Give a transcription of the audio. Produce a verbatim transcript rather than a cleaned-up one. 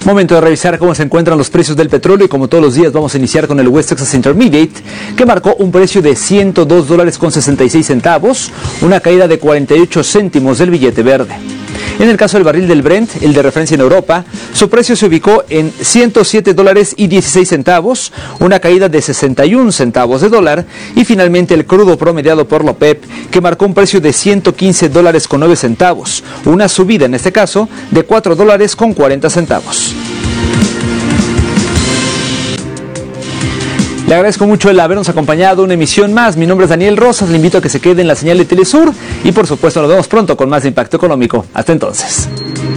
Momento de revisar cómo se encuentran los precios del petróleo y como todos los días vamos a iniciar con el West Texas Intermediate, que marcó un precio de ciento dos dólares con sesenta y seis centavos, una caída de cuarenta y ocho céntimos del billete verde. En el caso del barril del Brent, el de referencia en Europa, su precio se ubicó en ciento siete dólares y dieciséis centavos, una caída de sesenta y un centavos de dólar, y finalmente el crudo promediado por la OPEP, que marcó un precio de ciento quince dólares con nueve centavos, una subida en este caso de cuatro dólares con cuarenta centavos. Le agradezco mucho el habernos acompañado una emisión más. Mi nombre es Daniel Rosas, le invito a que se quede en la señal de Telesur y por supuesto nos vemos pronto con más de Impacto Económico. Hasta entonces.